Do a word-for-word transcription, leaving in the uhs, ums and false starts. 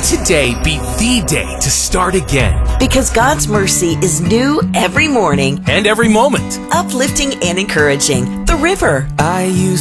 today be the day to start again. Because God's mercy is new every morning, And every moment. uplifting and encouraging. The River. I used